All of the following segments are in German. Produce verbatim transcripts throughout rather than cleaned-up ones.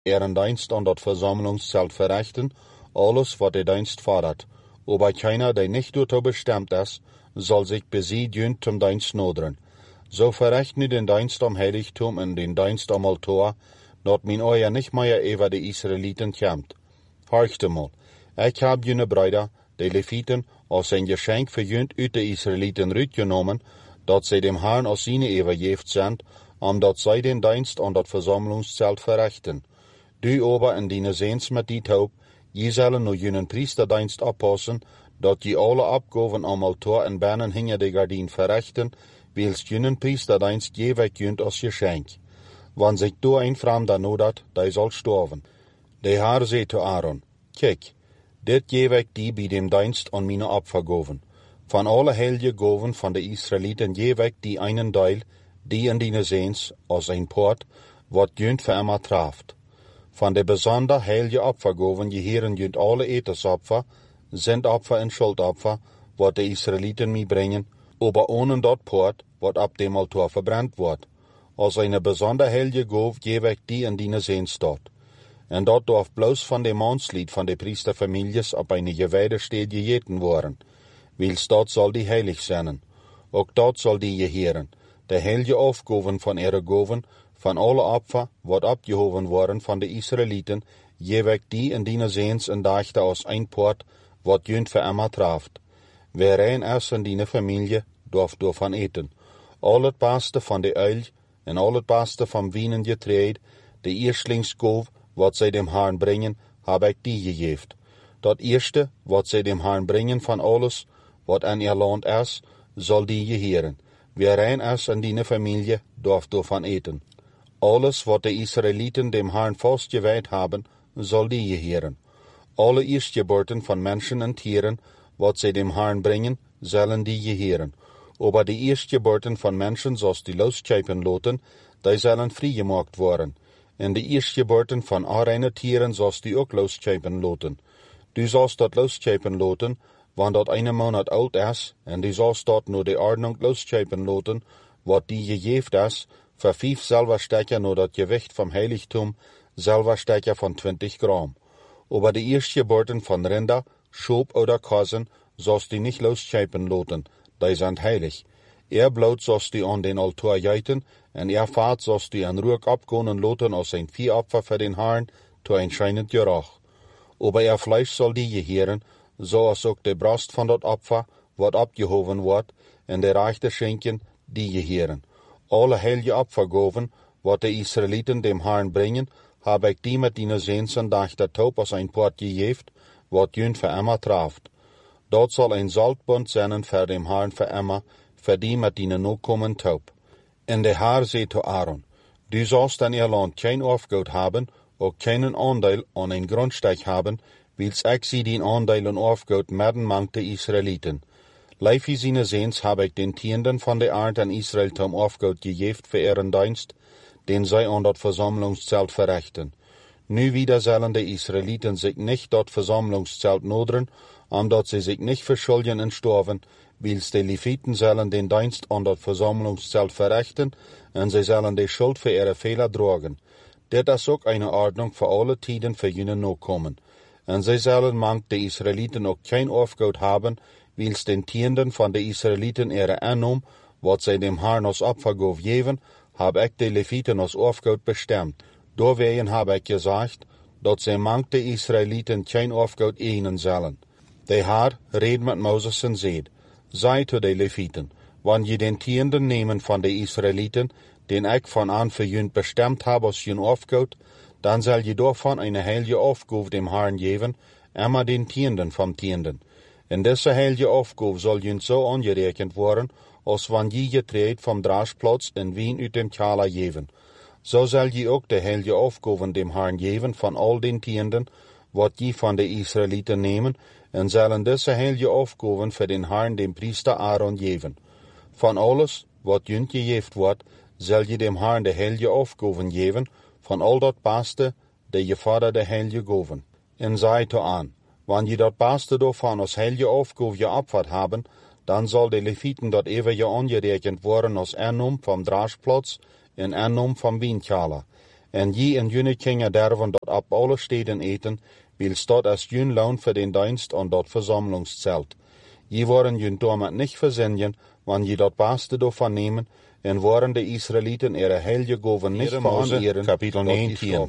ihren Dienst an dat Versammlungszelt verrichten, alles wat der Dienst fordert. Aber keiner, der nicht dazu bestimmt ist, soll sich besiegen zum Dienst nodern. So verricht nu den Dienst am Heiligtum und den Dienst am Altar, dat min euer nicht mehr über die Israeliten kämmt. Horchte mal, ich hab jene Brüder, die Leviten, als ein Geschenk für jünt uit de Israeliten rütgenommen, dat sie dem Herrn als seine übergeft sind, um dat sie den Dienst an dat Versammlungszelt verrichten. Du aber in deine Sehns mit die Taub, je sollen nur jenen Priesterdienst abpassen, dat je alle Abgaben am Altar en Bernen hinter de Gardin verrichten, wils jenen Priesterdienst je weggjönt als Geschenk. Wann sich du ein Fremder nodat, der soll sterben. Der Herr sagt zu Aaron, kijk, dit je weg die bij dem Dienst an meine Opfergaven. Van alle heilige Gaven van de Israeliten je weg die einen Teil, die in deine Sehns, als ein Port, wat jönt für immer traft. Van de besonder heilige Opfergaven gehören jönt alle Etersopfer, sind Opfer en Schuldopfer, wat de Israeliten mi bringen, aber ohne dat Port, wat ab dem Altar verbrannt wordt. Als eine besonder heilige Gave je weg die in deine Sehns dort. En dat darf bloos van de Mannslied van de Priesterfamilies op eine gewijde steed gegeten worden. Wils dat zal die heilig zijn. Ook dat zal die geheren. De heilige Aufgaben van ihre Gaven, van alle Opfer, wat abgehoven worden van de Israeliten, je weg die in deine Sehns en dachte als ein Port, wat jönt für immer traft. Wer rein is in deine Familie, darf davon eten. Al het beste van de uil, en al het beste van wienen getreed, de eerstlingsgoof, wat zij dem Herrn brengen, heb ik die gegeven. Dat eerste, wat zij dem Herrn brengen van alles, wat in ihr land is, zal die geheren. Wer rein is in die Familie, darf davon eten. Alles, wat de Israeliten dem Herrn vastgewijd hebben, zal die geheren. Alle eerstgeborten van mensen en tieren, wat zij dem Herrn brengen, zullen die geheren. Aber die eerstgeborten van mensen, zoals die loschepen loten, die zullen vrijgemaakt worden. En de eerstgeborten van arreine tieren, zoals die ook loschepen loten. Du zoals dat loschepen loten, want dat eine Monat oud is, en du zoals dat nur de ordnung loschepen loten, wat die gegeven is, voor vijf Silberstecher nur dat Gewicht vom Heiligtum, Silberstecher von twintig Gramm. Aber die eerstgeborten van Rinder, Schoop oder Kassen, zoals die nicht loschepen loten, die sind heilig. Er bloot zoals die an den Altar jeiten, en er vaart zoals die an Ruck abgonen loten als ein Viehopfer für den Herrn, to ein scheinend Geruch. Aber er Fleisch soll die geheren, so als ook de Brast van dat Opfer, wat abgehoven wordt, en de rechte Schenken, die geheren. Alle heilige Opfergaven, wat de Israeliten dem Herrn brengen, heb ik die met die Sehnsen dag der Taub als ein Port gegeven, wat jünt für immer traft. Dat zal ein Saltbund zijn für dem Herrn für immer, für die met die no kommen Taub. En de Herr zei zu Aaron, du sollst in ihr Land kein Aufgut haben, ook keinen Anteil an ein Grundstück haben, wils ik sie den Anteil und Aufgut merden mangt de Israeliten. Leif wie seine Sehns habe ich den Tienden von der Art an Israel zum Aufgut gegeven für ihren Dienst, den sie an dat Versammlungszelt verrichten. Nu wieder sollen die Israeliten sich nicht dat Versammlungszelt nodern, omdat sie sich nicht verschulden und sterben, wils die Leviten sollen den Dienst an dat Versammlungszelt verrichten, und sie sollen die Schuld für ihre Fehler tragen. Dit is ook eine Ordnung für alle Tiden für jene Nachkommen. Und sie sollen mangt die Israeliten auch kein Aufgut haben, wils den Tienden von den Israeliten ihre Annom, wat sie dem Herrn als Opfergabe geben, hab ich die Leviten als Aufgut bestimmt. Doorwegen hab ich gesagt, dat sie mangt die Israeliten kein Aufgut ihnen sollen. Der Herr redt mit Moses und sagt, sei zu den Leviten, wann je den Tienden nehmen von den Israeliten, den ich von an für jünd bestimmt habe als jün Aufgut, dann soll je davon eine heilige Aufgabe dem Herrn geben, immer den Tienden vom Tienden. In diese heilige Aufgabe soll jünd so angerechnet worden, als wann je getreed vom Draschplatz in Wien uit dem Kala geben. So soll je ook de heilige Aufgaben dem Herrn geben von all den Tienden, wat je von den Israeliten nehmen, und sollen diese heilige Aufgaben für den Herrn dem Priester Aaron geben. Von alles, wat jünd gegeben wird, soll je dem Herrn de heilige Aufgaben geben, von all dat Beste, de je Vater de heilige Gaven. En sei to an, wann je dat Beste davon als heilige Aufgabe geopfert haben, dann soll de Leviten dat ewige angerechnet worden als Annom vom Draschplatz en Annom vom Wienkala. En je en jene Kinder derven dat op alle steden eten, wils dat als jun loon für den Dienst an dat Versammlungszelt. Je waren jun damit nicht versenjen, wann je dat Beste davon nehmen, en waren de Israeliten ihre heilige Goven nicht veranieren, Kapitel negentien.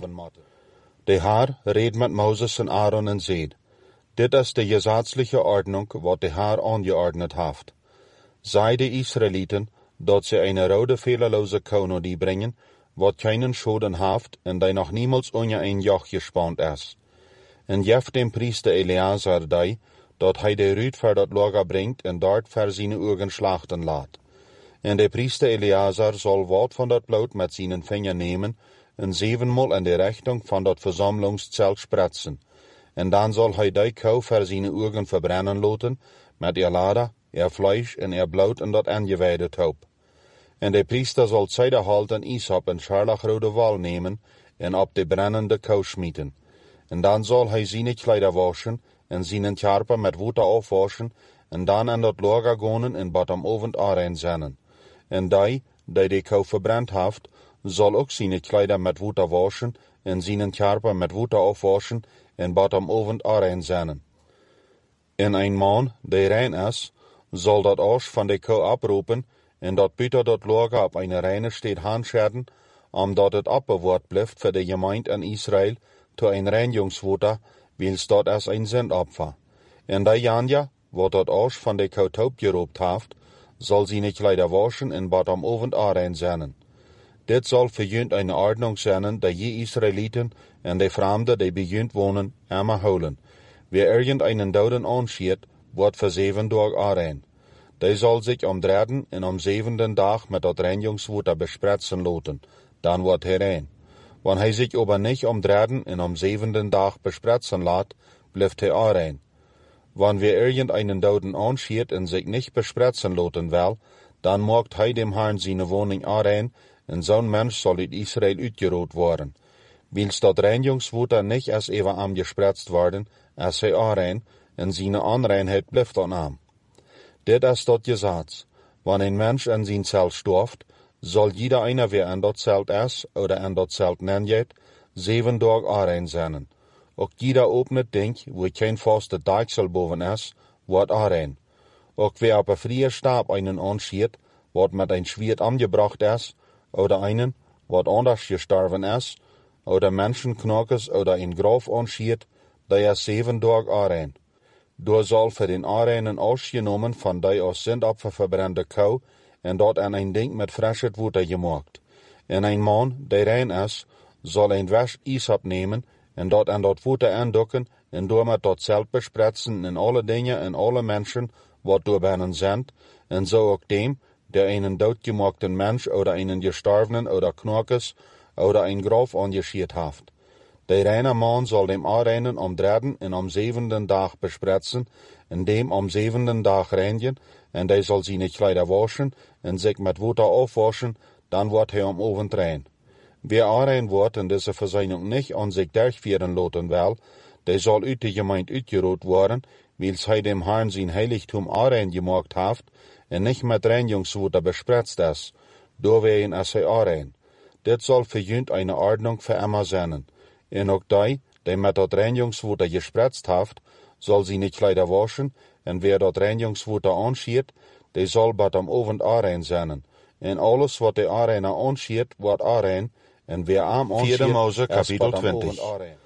De Haar reed met Moses en Aaron en zeid, dit is de gesetzliche Ordnung, wat de Haar angeordnet haft. Sei de Israeliten, dat ze eine rode fehlerlose Kono die bringen, wat keinen Schoden haft, en die noch niemals unter ein Joch gespannt is. En jef dem Priester Eleazar die, dat hij de ruut voor dat Lager brengt en dort voor zijn ogen slachten laat. En de Priester Eleazar zal wat van dat bloed met zijn vinger nemen en zevenmal in de richting van dat Versammlungszelt spretzen. En dan zal hij die kou voor zijn ogen verbrennen laten, met ihr Lade, ihr Fleisch en ihr bloed en dat aangewijde taub. En de Priester zal zijderhalt en isop en scharlachrode wal nemen en op de brennende kou schmieten. En dan zal hij zijn kleider waschen en zijn karper met water afwaschen en dan aan dat lager gaan en bad am ovend aanrein zennen. En die, die de kou verbrannt haft, zal ook zijn kleider met water waschen en zijn karper met water afwaschen en bad am ovend aanrein zennen. En een man, die rein is, zal dat asch van de kou abroepen en dat buiten dat lager op een reine steed handscherden, omdat het abbewaard blijft voor de gemeente in Israël to een reinigungswater, wils dat als een zendopfer. En die Janja, wat dat asch van de kou taub geroopt haft, zal zijn kleider waschen en bad am ovend aanrein zennen. Dit zal verjunt een ordnung zijn, dat je Israëlieten en de Fremden die bejunt wonen, immer houden. Wie irgendeinen doden anschiet, wordt voor zeven dag aanrein. Die zal zich om derden en om zevenden dag met dat reinigungswater bespretzen laten, dan wordt hij rein. Wanneer hij zich aber niet om derden en om zevenden dag bespretzen laat, blijft hij aanrein. Wanneer wie irgendeinen doden anschiet en zich niet bespretzen laten wil, dan maakt hij dem Herrn zijn woning aanrein, en zo'n mens zal uit Israël uitgeroot worden. Wils dat reinigungswater niet als even am gespretzt worden, als hij aanrein, en zijn aanreinheid blijft dan am. Dit is dat Gesetz. Wanneer een mens in zijn Zelt storft, zal jeder einer wie in dat Zelt is, oder in dat Zelt nenjet, zeven dag aanrein zijn. Ook jeder opnet ding, wo geen vaste deiksel boven is, wordt aanrein. Ook wie op een vrije stab einen anschiet, wat met een Schwert angebracht is, oder einen, wat anders gestorven is, oder Menschenknokkes oder een Graf anschiet, die is zeven dag aanrein. Door zal voor den aanreinen ausgenomen van die als zendopfer verbrande kou, en dat aan een ding met frisches water gemaakt. En een man, die rein is, zal een wäsch isop nemen, en dat aan dat water aandokken, en door met dat zelt bespretsen in alle dingen en alle mensen, wat door binnen zijn, en zo ook dem, der einen doodgemaakten mens, oder einen gestorvenen, oder knokkes, oder een graf angeschiet haft. De reine man zal dem aanreinen om derden en om zevenden dag bespretsen, en dem om zevenden dag reinigen, en hij zal zijn kleider waschen, en zich met water afwaschen, dan wordt hij om ovend rein. Wie aanrein wordt en deze verzeining niet aan zich durchführen laten wil, die zal uit de gemeente uitgeroot worden, wils hij dem Herrn zijn heiligtum aanrein gemaakt haft, en niet met reinigungswater bespretst is, doorwegen is hij aanrein. Dit zal verjunt eine Ordnung für immer zijn. En ook die, die met dat reinigungswater gespretzt haft, zal zijn kleider waschen, en wer dat reinigungswater anschiet, die zal bad am ovend aanrein zijn. En alles wat de aanreiner anschiet, wordt aanrein, en wer am anschiet, Vierde Mose, Kapitel twintig.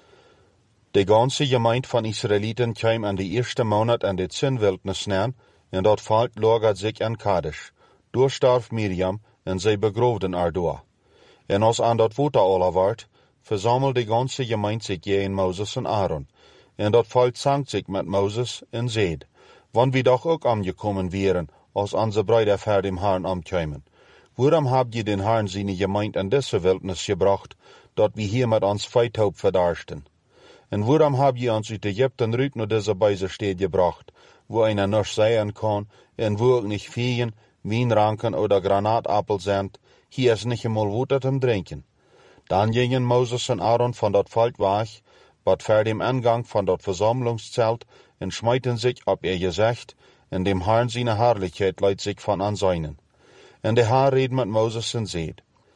De ganze gemeente van Israeliten kwam aan de eerste maand aan de Zinwildnis neer, en dat volk lagert zich aan Kadesh. Door starf Miriam, en zij begroefden er door. En als aan dat water alle werd, verzamelde de ganze gemeente zich in Moses en Aaron. En dat volk zangt zich met Moses en zeid, wann wir doch ook angekommen wären, als onze Brüder vor dem Herrn ankämen. Waarom habt ihr den Herrn seine Gemeinde in diese Wildnis gebracht, dat wir hier mit ons Feitaub verdarsten? En waarom habt ihr uns uit Ägypten rüt naar diese Beise steed gebracht, wo einer nicht sehen kann, en wo auch nicht Feen, Wienranken oder Granatappel sind, hier ist nicht einmal Water zum Trinken. Dann gingen Moses und Aaron von dat Volk weg, bad vor dem Eingang von dat Versammlungszelt, und schmeiten sich ab ihr Gesicht, en dem Herrn seine Herrlichkeit leidt sich von anseinen. En de Herr reed mit Moses en zeid,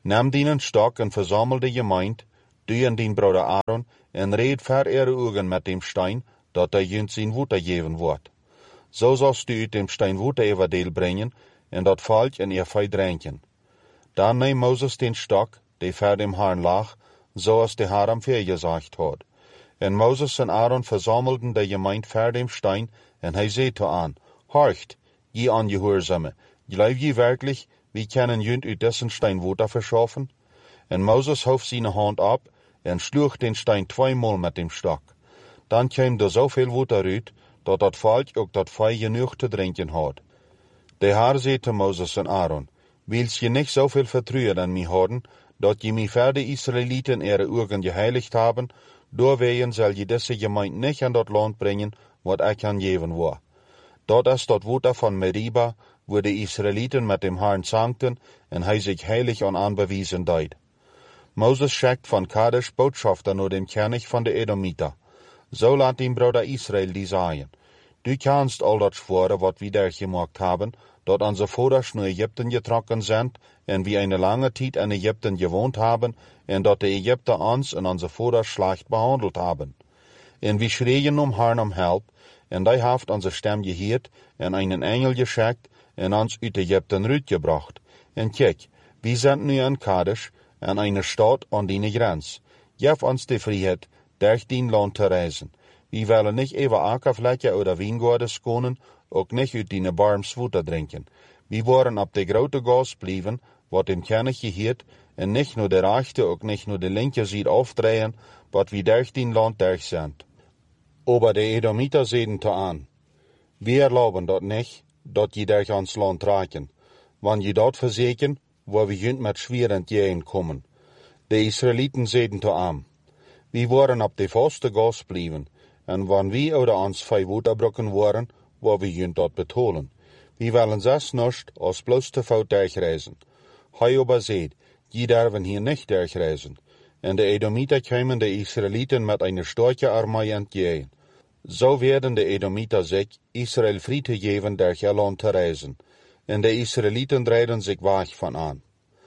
Nimm deinen Stock en verzamel de Gemeinde, du en din Bruder Aaron, en red ver ihre Augen mit dem Stein, dat er jünt zijn Wuter geven wordt. So sollst du dem Stein Wuter everdeel brengen, en dat Volk in ihr Fei dränken. Dann neem Moses den Stock, der vor dem Herrn lag, so als der Herr am Veer gesagt hat. En Moses en Aaron versammelten de Gemeinde vor dem Stein, en hij zei zu an, horcht, je Angehörsame, glaubt je wirklich, wie können jünt uit dessen Stein Wuter verschaffen? En Moses hof seine Hand ab, en sloeg den Stein zweimal mit dem Stock. Dann kwam er so viel Wuter uit, dat dat Volk ook dat Fei genug te drinken had. Der Herr zei zu Moses en Aaron, willst je nicht so viel Vertrauen an mich haben, dat je mich für die Israeliten ihre Augen geheiligt haben, doorwegen soll je diese Gemeinde nicht an dat Land bringen, wat ich an geben war. Dat ist dat Wuter von Meriba, wo die Israeliten mit dem Herrn zankten, en hij sich heilig an anbewiesen deed. Moses schickt von Kadesh Botschafter nur dem König von der Edomiter. So laat dem Bruder Israel die sagen, du kannst all dat schwören, wat wir der gemacht haben, dat onze Voders naar Ägypten getrokken sind, en wie eine lange Zeit in Ägypten gewohnt haben, en dat de Ägypter ons en onze Voders schlecht behandelt haben. En wie schreien um Herrn um Help, en die haft onze stem geheerd, en einen Engel geschickt, en ons uit Ägypten uitgebracht. En kijk, wir sind nu in Kadesh, en eine Stadt an die Grenz. Geef ons de vrijheid, durch den Land te reisen. Wir willen nicht über Ackerfläche oder Wijngaarden skonen, ook nicht uit die Barms Wuter drinken. Wir wollen ab de grote Gas blijven, wat dem König geheert, en nicht nur der rechte, ook nicht nur de linke Seite aufdrehen, wat wir durch den Land durch sind. Aber de Edomiter sehen te an. Wir erlauben dat nicht, dat je durch ons Land reiken. Wann je dat verzeken, wo wir jünt mit schweren Jähen kommen. De Israeliten sehen te an. Wir wollen ab de vaste Gas blijven, en wann wir oder ons vijf Wuterbrocken waren, wo wir jünt dat betolen. Wir wollen das nicht als bloß te fout durchreisen. Hij aber seht, je derven hier nicht durchreisen. En de Edomiter kämen de Israeliten mit einer starken Armee entgegen. So werden de Edomiter sich Israel Friede geben, durch ihr Land te reisen. En de Israeliten drehen sich weg von an.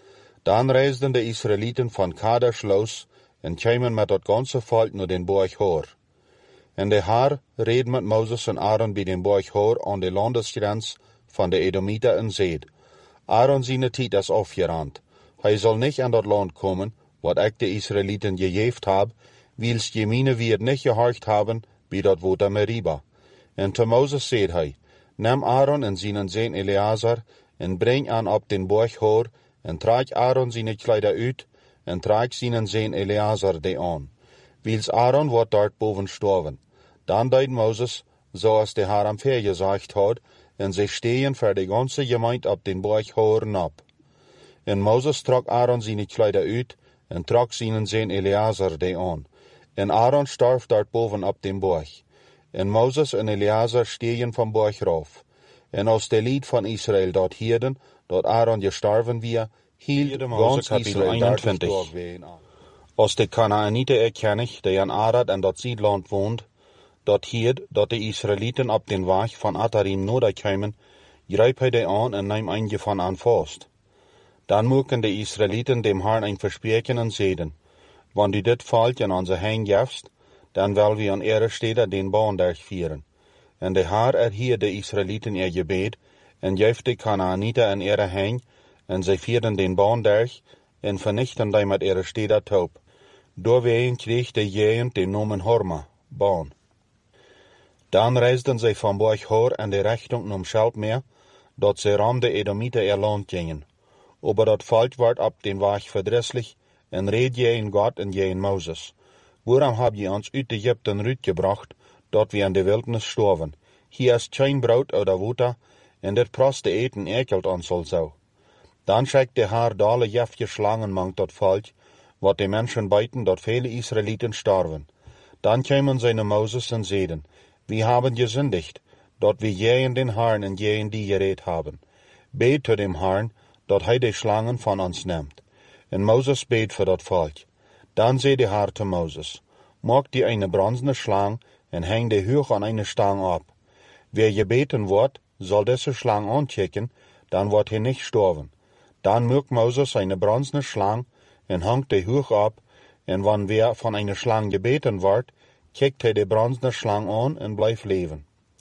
Dann reisten de Israeliten von Kadesh los, en kämen mit dat ganze Volk naar den Berg Hor. En de Herr reed met Moses en Aaron bij den Berg Hor aan de landesgrens van de Edomiter en zeid, Aaron seine tijd is afgerand. Hij zal niet aan dat land komen, wat ik de Israeliten gegeven heb, wils je mine weer niet gehorcht hebben bij dat Wuter Meriba. En te Moses zeid hij, neem Aaron en zijn zoon Eleazar, en breng aan op den Berg Hor, en trage Aaron zijn kleider uit, en trage zijn zoon Eleazar die aan. Wils Aaron wordt dort boven sterven. Dan deed Moses, zoals de Herr am Veer gezegd had, en zij stehen voor de ganze Gemeinde op den Berg Horen op. En Moses trok Aaron zijn kleider uit, en trok zijn zoon Eleazar die aan. En Aaron starf dort boven op den Berg. En Moses en Eleazar stehen vom Berg rauf. En als de lied van Israël dort hierden, dat Aaron gestorven weer, hield ganz Israël einentwintig. Als de Kanaanite erkennig, die aan Arad en dat Siedland woont, dat hierd, dat de Israeliten op den Weg van Atarim noderkeimen, grijp hij die aan en neem een van aan vast. Dan moeken de Israeliten dem Herrn ein verspreken en zeden, wann du dit Volk in onze hand gevst, dan wil we aan ihre steden den Baan durchführen. En de Herr erhielt de Israeliten ihr Gebet, en geeft de Kanaanite in ihre hand, en zij vierden den Baan durch, en vernichten die met ihre steden taub. Doorwegen kreeg de Jehen den Namen Horma, Baan. Dan reisden zij van Berg Hor in de Richtung um Schelpmeer, dat zij ram de Edomiter ihr Land gingen. Aber dat Volk werd op den Weg verdrisslich, en reed je in Gott en je in Moses. Waarom heb je ons uit Egypten uitgebracht, dat we in de wildernis sterven? Hier is geen brood oder water, en dit proste eten ekelt ons also. Dan schickt de Herr dale jefje Schlangen mang dat Volk, wat de Menschen beiten, dat viele Israeliten sterven. Dan kämen zij naar Moses en zeiden, wir haben gesündigt, dat wir je in den Herrn en je in die gereed haben. Bet zu dem Herrn, dat hij de Schlangen von ons nimmt. En Moses bet für dat Volk. Dan zei de Herr zu Moses, maak die eine bronzene Schlang en hang die hoog an eine Stang ab. Wer gebeten wordt, soll diese Schlang anchecken, dan wordt hij nicht sterven. Dan maakt Moses eine bronzene Schlang en hangt die hoog ab, en wann wer van eine Schlang gebeten wordt, kijkt hij de bronzene Schlang aan en blijft leven.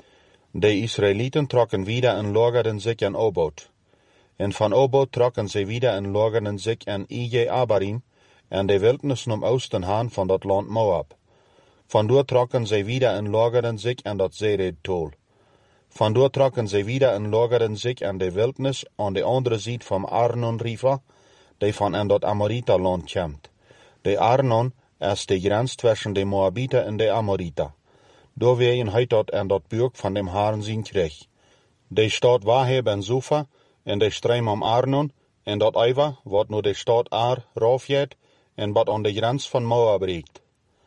De Israëlieten trokken wieder en lagerden zich in Obot. En van Obot trokken ze wieder en lagerden zich in Ije Abarim, en de wildnis om oosten haan van dat land Moab. Vandoor trokken ze wieder en lagerden zich in dat Zered-tol. Vandoor trokken ze wieder en lagerden zich in de wildnis aan de andere zijde van Arnon Riva, die van in dat Amorita-land komt. De Arnon is de grens tussen de Moabita en de Amorita. Door wegen hij dat en dat buik van dem Haaren zien kreeg. De stad Waheb en Sufa, en de stream om Arnon, en dat Eiva, wat nu de stad Ar raufjet, en wat aan de grens van Moab reikt.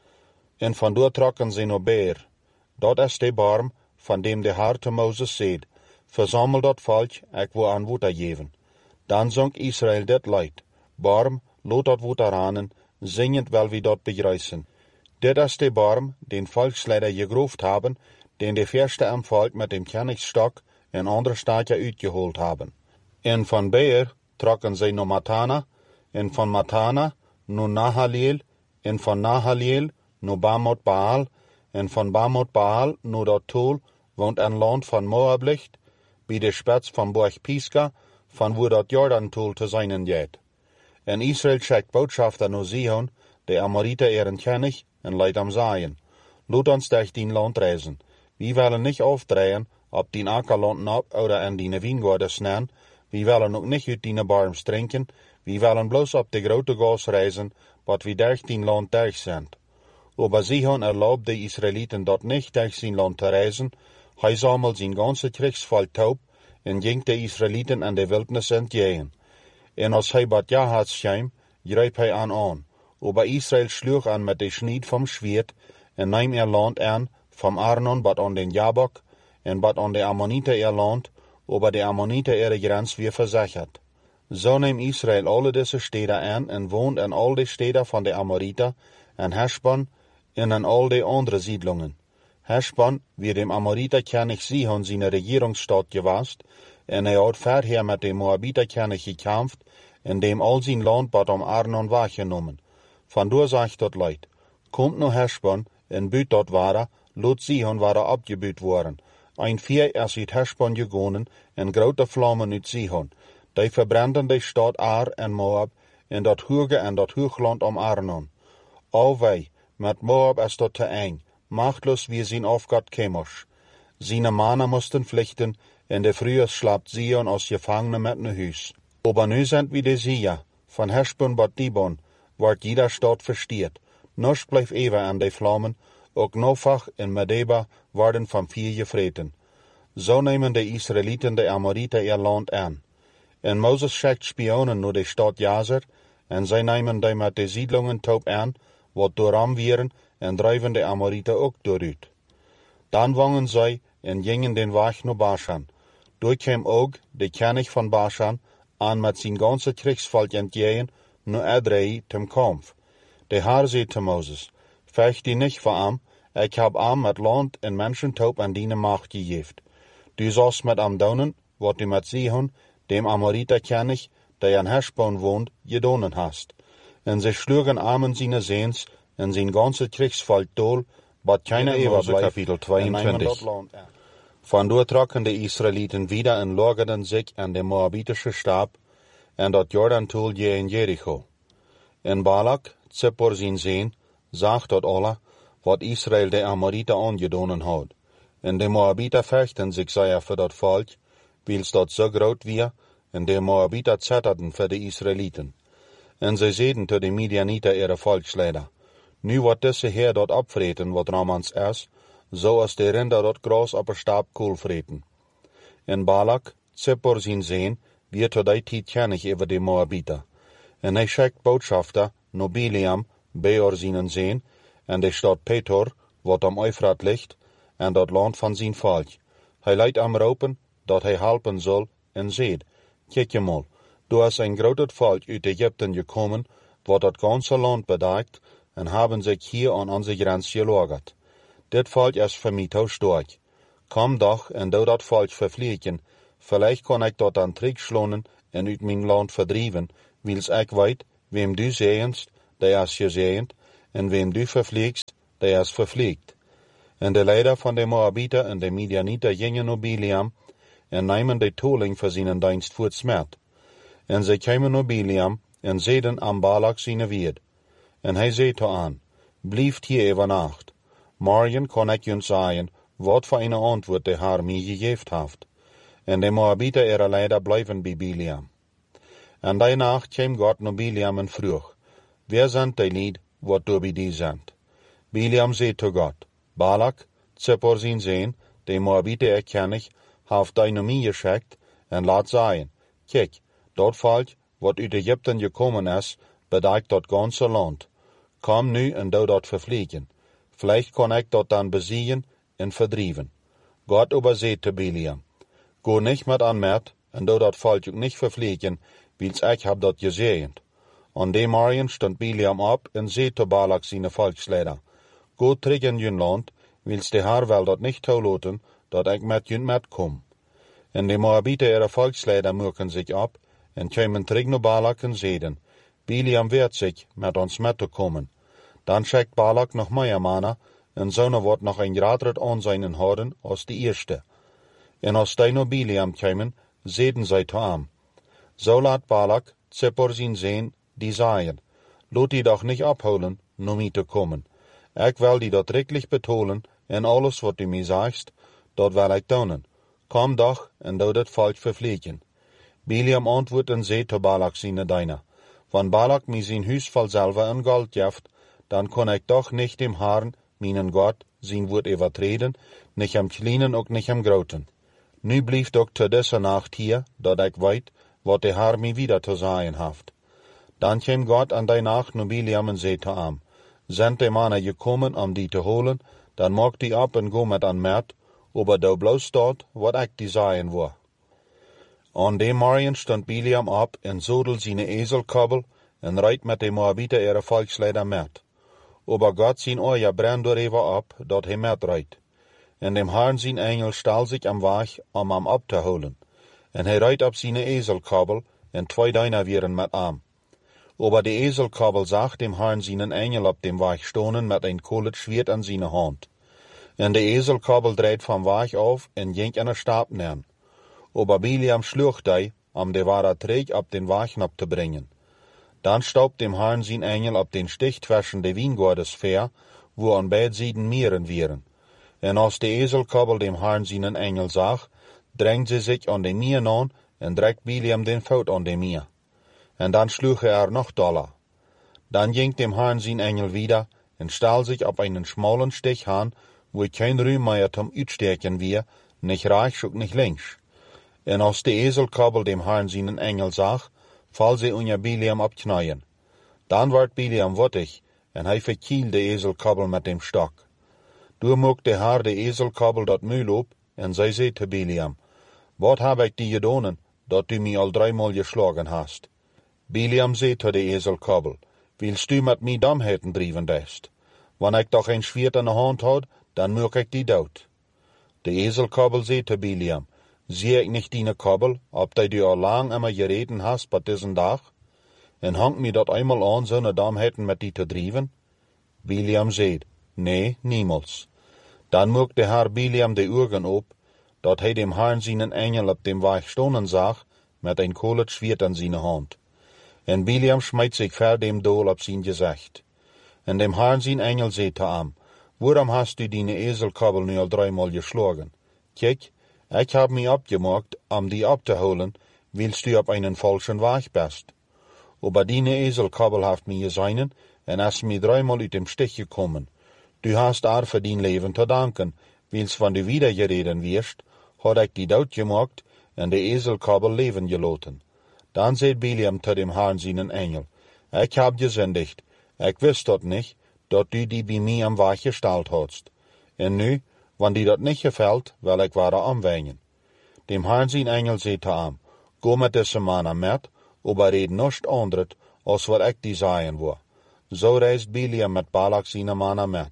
En vandoor trokken ze naar Beer. Dat is de barm, van dem de Heer te Moses zeid, verzamel dat volk, ik wil aan water geven. Dan zong Israël dit lied, barm, loot dat water aan, zingend wel wie dat begrijzen. Dit is de barm, den volksleider gegroefd hebben, den de verste am volk met dem Königsstok en andere staatje uitgeholt hebben. En van Beer trokken ze naar Matana, en van Matana naar Nahaleel, en van Nahaleel naar Bamot Baal, en van Bamot Baal naar dat tol, woont een land van Moab ligt, bij de spits van Borg Pisga, van waar dat Jordan-tol te zijn gaat. En Israël schickt botschafter naar Sihon, de Amorite ihren König, en leidt am sagen, laat ons durch dien land reisen. Wir willen nicht aufdrehen, ob dien Ackerland ab oder in dien Wijngaarden snaan, wir willen ook nicht uit dien barms trinken, wir willen bloß op de grote gas reisen, wat wir durch dien land durch sind. Aber Sihon erlaubt de Israeliten dat nicht durch sein Land te reisen, hij sammelt zijn ganze Kriegsvolk taub, en ging de Israeliten in de Wildnis entgegen. En als hij bat Jahats schijm, greep hij aan aan. Aber Israel schlug an mit de Schnied vom Schwert, en nahm ihr Land an, vom Arnon bat an den Jabok, en bat an de Ammonite ihr Land, aber de Ammonite ihre Grenz weer versichert. So nahm Israel alle diese Städte an, en wohnt in all de Städte von de Amoriter, en Heshbon, en in all de andere Siedlungen. Heshbon, wie dem Amoriter König Sihon seine Regierungsstadt gewast, en er hat vorher mit dem Moabiter König gekämpft, in dem all sein Land bat am Arnon wahrgenommen. Vandoor sagt dat Leid, kommt no Heshbon, en büt dat ware, lot Sihon ware abgebüt worden. Ein vier is uit Heshbon gegonen, en grote vlammen uit Sihon. Die verbranden de stad Ar en Moab, en dat hoge en dat hoogland om Arnon. Al wij, met Moab is dat te eng, machtlos wie zijn aufgat kemosch. Seine mannen moesten vluchten, en de früher slaapt Sion als Gefangene met ne huis. Aber nu sind wir de Sia, van Heshbon bat Dibon, wordt jeder stad verstiert. Noch blijft even aan de vlammen, ook Nofach en Medeba worden van vier gevreten. Zo nemen de Israëlieten de Amorite ihr land aan. En Moses schickt Spionen naar de stad Jazer, en zij nemen die met de Siedlungen taub aan, wat dooram wieren, en drijven de Amorite ook dooruit. Dan wangen zij en gingen den Weg naar Bashan. Door kwam ook de König van Bashan aan met zijn ganze Kriegsvolk entgegen, naar Edrei tem Kampf. De Heer zei te Moses, vecht die nicht voor am, ik heb am met land en mensen taub aan die macht gegeven. Du sollst met am daunen, wat du met Sihon, dem Amoriter König, der in Heshbon wohnt, gedonen hast. En ze schlugen amen seine Sehns, en zijn ganze Kriegsvolk dol, wat keiner überbleibt. Kapitel zweiundzwanzig. Vandoor trokken de Israëlieten wieder en lagerden zich aan de Moabitische Stab, en dat Jordan-tol je in Jericho. En Balak, Zippor zijn zeen, zag dat alle, wat Israël de Amoriter aangedonen had. En de Moabiter vechten zich zeer voor dat volk, wils dat zo groot weer, en de Moabiter zetterden voor de Israëlieten. En zij zeiden tot de Midianiter ihre volksleider, nu wordt deze Heer dat opvreten wat Ramans is, zoals de rinder dat gras op een stab kool vreten. En Balak, Zippor zijn zeen, weer tot die tijd kennig over de Moabiter. En hij schickt botschafter naar Biliam, Beor zijn zeen, en de stad Petor, wat am Euphrat ligt, en dat land van zijn volk. Hij leidt am roepen, dat hij helpen zal, en zeid, kijk je mal, du is een groot volk uit Egypten gekomen, wat dat ganze land bedekt, en hebben zich hier aan onze grens gelagert. Dit volk is voor mij te sterk. Kom doch en doe dat volk vervliegen, vielleicht kan ik dat dan terugschlonen en uit mijn land verdrieven, wils ik weet, wem du zegenst, der is gezegend, en wem du vervliegst, der is vervliegt. En de leider van de Moabiter en de Midianiter gingen naar Biliam, en namen de toling voor zijn dienst voor het smet. En zij kwamen naar Biliam, en zeiden aan Balak zijn weerd. En hij zei to aan, blijft hier over nacht. Morgen kan ik junt zeggen, wat voor een antwoord de Heer mij gegeven heeft. En de Moabiter ihre leider blijven bij Biliam. En die nacht kwam God naar Biliam en vroeg, wer zijn die lied, wat du bij die zendt? Biliam zei to God, Balak, Zippor zijn zeen, de Moabiter erken ik, heeft die naar mij geschickt, en laat zeggen, kijk, dat volk, wat uit Egypten gekomen is, bedekt dat ganze land. Kom nu en doe dat vervliegen. Vielleicht kan ik dat dan besiegen en verdrieven. Gott aber zei te Biliam, go nicht met aan met, en doe dat volk ook niet vervliegen, wils ik heb dat gezegend. Aan de morgen stond Biliam op en zei te Balak zijn volksleider, go terug in jun land, wils de Heer wil dat niet toelaten, dat ik met jun met kom. En de Moabiter ihre volksleider merken zich op, en kwamen terug naar Balak en zeiden, Biliam wehrt zich met ons met te komen. Dan schickt Balak nog meer mannen, en zonen wordt nog een groter aanzien houden als de eerste. En als die naar Biliam kwamen, zeiden zij te hem, zo laat Balak, Zippor zijn zeen, die zeggen, laat die doch niet ophouden, naar mij te komen. Ik wil die dat rechtlich betonen, en alles wat du mij zegt, dat wil ik doen. Kom doch, en doe dat volk vervliegen. Biliam antwoordt en zei te Balak zijn diener, wann Balak mij zijn huis vol zilver en gold geeft, dan kon ik toch niet dem Herrn, mijn God, zijn woord overtreden, nicht am kleinen ook nicht am groten. Nu blijft ook te deze nacht hier, dat ik weet, wat de Herr mij wieder te zeggen heeft. Dan kwam God aan die nacht naar Biliam en zei te hem, zijn de mannen gekomen om die te holen, dan maak die op en go met aan met, aber da bloos staat wat ik die zeggen wil. Aan de morgen stond Biliam op en zodel zijn ezelkobbel en rijdt met de Moabiter ihre volksleider met. Aber God zijn oor brennt door even op, dat hij met rijdt. En dem Herrn zijn engel stal zich am weg om hem op te holen. En hij rijdt op zijn ezelkobbel en twee diener wieren met hem. Aber de ezelkobbel zag dem Herrn zijn engel op dem weg stonen met een kolet schwert aan zijn hand. En de ezelkobbel dreht vom weg auf en ging in een Stab neer. Aber Biliam sloeg die, om de ware Träg op den Wagen op te brengen. Dan staubt dem Herrn zijn engel op den Stich zwischen de Wiengordes ver, wo an beid Seiten Meeren wieren. En als de ezelkobbel dem Herrn zijn engel zag, drängt sie sich an de Meer aan en drekt Biliam den Fout an de Meer. En dan sloeg er noch doller. Dan ging dem Herrn zijn engel wieder en stal sich op einen schmalen Stich aan, wo kein Rühm mehr zum Uitsteken wir, nicht rechts und nicht links. En als de ezelkobbel dem Herrn zijn engel zag, val sie unter Biliam op knieën. Dan werd Biliam wottig, en hij verkiel de ezelkobbel met dem stok. Door mocht de Herr de ezelkobbel dat muil op, en zij zei te Biliam, wat heb ik die gedonen, dat du mij al dreimal geschlagen hast? Biliam zei te de ezelkobbel, willst du met mij domheden drijven dest? Wanneer ik toch een schwert in de hand had, dan mocht ik die dood. De ezelkobbel zei te Biliam, zie ik nicht die kobbel, ob die du al lang immer gereden hast bei diesen Tag? En hangt mir dat einmal an, so ne Domheden met die te drijven? Biliam zei, nee, niemals. Dan mocht de Herr Biliam de Ogen op, dat hij dem Herrn zijn engel op dem weg stonen zag, met een kolet schwert aan zijn hand. En Biliam smijt zich ver dem dool op zijn gezicht. En dem Herrn zijn engel zei te hem, waarom hast du die ezelkobbel nu al dreimal geschlagen? Kijk, ik heb mij opgemaakt om die op te holen, willst du op einen falschen Weg bist. Aber die ezelkobbel heeft mij gezien en is mij dreimal uit dem Stich gekommen. Du hast er für dein Leben te danken, wils van du wiedergereden wirst, had ik die dood gemaakt en de ezelkobbel leven gelaten. Dan zei Biliam te dem Herrn zijn engel, ik heb gesündigt, ik wist dat niet, dat du die bij mij am Weg gestalt hadst. En nu, wann die dat nicht gefällt, wil ik ware omwengen. Dem Herrn zijn engel zei te hem, go met deze mannen met, aber red nichts anderes, als wat ik die zeggen wil. Zo reist Biliam met Balak zijn mannen met.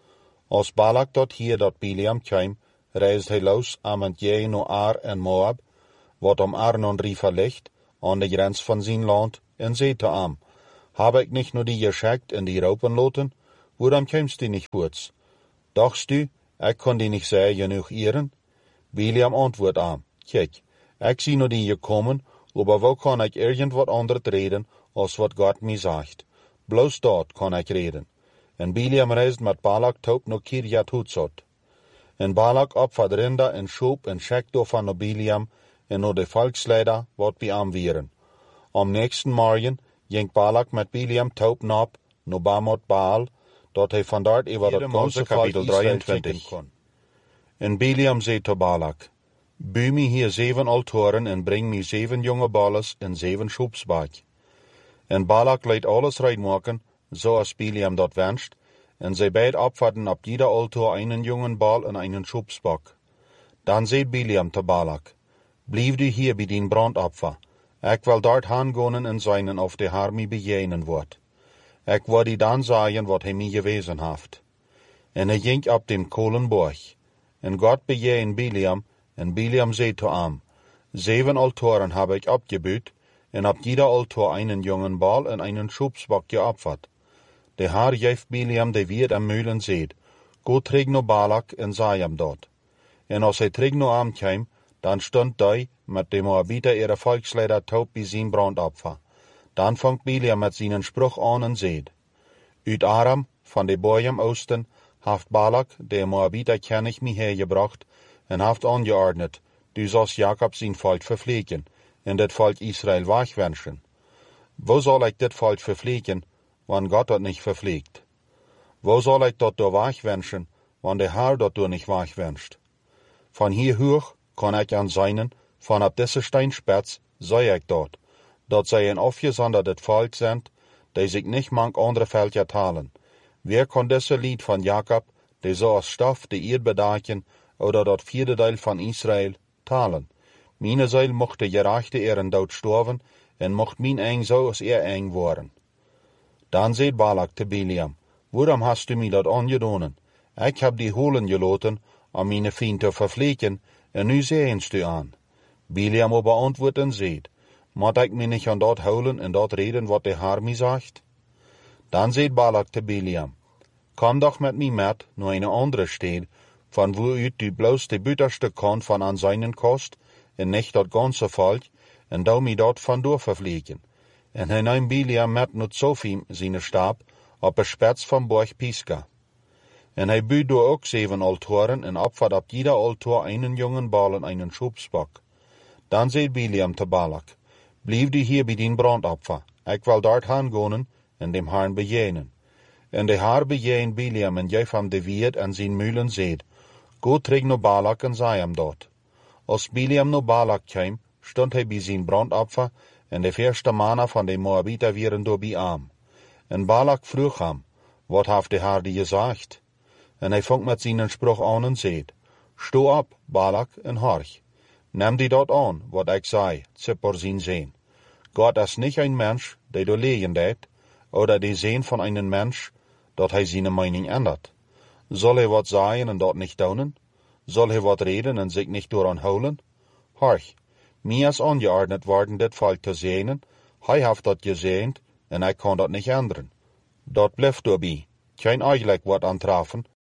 Als Balak tot hier dat Biliam kwam, reist hij los om het je naar Ar en Moab, wat om Arnon River ligt, an de grens van zijn land, en zei te hem, heb ik niet nur die geschickt en die ropen loten, waarom kommst du nicht kurz? Dachtst du, ik kon die nicht sehr genug ehren? Biliam antwoordt hem, kijk, ik zie nur die gekommen, aber wo kann ich irgendwas anderes reden, als wat Gott mir sagt? Bloß dort kann ich reden. En Biliam reist met Balak taub naar Kirjat Hutzot. En Balak opvat rinder en schoop en schekte van naar Biliam en naar de volksleider wat bij hem wieren. Am nächsten morgen ging Balak met Biliam taub nap naar Bamot Baal, dat hij van dort over dat ganze Kapitel drieëntwintig kon. En Biliam zei te Balak, bouw me hier zeven altoren en breng me zeven jonge balles en zeven schoepsbak. En Balak liet alles reinmaken, zoals Biliam dat wenscht, en zij beid opvatten op jeder altor einen jungen bal en einen schubsbok. Dan zei Biliam te Balak, blijf du hier bij dien brandopfer, ik wil dort hangonen en zijn of de haar mij bejenen wordt. Ik wil die dan zeggen wat hij mij gewezen heeft. En hij ging op den kolenborg, en God bejeen Biliam, en Biliam zei te hem, zeven altoren heb ik opgebouwd, en op jeder altor einen jungen bal en einen schubsbok geopfert. De haar geeft Biliam de wierd am Mühlen zeed, go trig no Balak en zei hem dat. En als hij trig no am kwam, dan stond hij met de Moabiter ihre volksleider taub bij zijn brandopfer. Dan vangt Biliam met zijn spruch aan en zeed. Uit Aram, van de Boyam Oosten, heeft Balak de Moabiter kennig mij hergebracht en heeft aangeordnet, du sollst Jakob zijn volk verpflegen en dit volk Israël wegwenschen. Wo soll ik dit volk verpflegen, wann Gott dat nicht verpflegt? Wo soll ich dort door wegwenschen, wann der Herr dort door nicht wegwenscht? Von hier hoch kann ich an seinen, von ab diese Steinspitz, sei ich dort, dat zij een afgezonderdet volk sind, die sich nicht mank andere Völker talen. Wer kann diese Lied von Jakob, die so als Stoff de Erd bedaken, oder dat vierde Deel van Israël, talen? Meine Seil mocht de gerechte ehren dood sterven, en mocht mijn eng zo als er eng worden. Dan zei Balak te Biliam, waarom hast du mir dat aangedonen? Ik heb die holen gelaten, om meine Fien te verpflegen, en nu zeens du aan. Biliam aber antwoordt en zeid, moet ik me niet aan dat holen en dat reden wat de Herr mij zegt? Dan zei Balak te Biliam, kom doch met mij met naar een andere stad, van waaruit du bloos de buiterste kant van aan seinen kost, en nicht dat ganze volk, en dou mij dat van door verpflegen. En hij nam Biliam met naar Zofim, zijn stab, op een spets van Borg Pisga. En hij bouwt door ook zeven altoren en opvat op jeder altor einen jungen bal en einen schubsbok. Dan zei Biliam te Balak, blijf du hier bij dien brandopfer, ik wil dort hangonen en dem Herrn bejenen. En de Herr bejeen Biliam en geef hem de wierd en zijn mühlen zeed, go terug naar Balak en zei hem dat. Als Biliam naar Balak kwam, stond hij bij zijn brandopfer, en de eerste mannen van de Moabiter waren door bij hem. En Balak vroeg hem, wat heeft de Herr die gezegd? En hij vangt met zijn spruch aan en zeed, sto op, Balak, en horch. Neem die dat aan, wat ik zei, zippor zijn zeen. Gott is niet een mens, die du legen deed, oder die zeen van een mens, dat hij zijn mening ändert. Soll hij wat zeggen en dat niet doen? Soll hij wat reden en zich niet door aanhouden? Horch, mir is aangeordnet worden dit volk te zegenen, hij heeft dat gezegend, en ik kan dat niet ändern. Dat blijft daarbij, geen eigenlijk wat aantrafen,